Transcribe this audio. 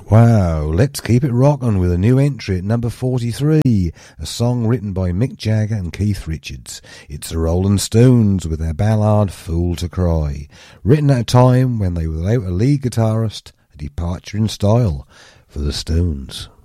Wow, let's keep it rockin' with a new entry at number 43, a song written by Mick Jagger and Keith Richards. It's the Rolling Stones with their ballad Fool to Cry, written at a time when they were without a lead guitarist, a departure in style for the Stones.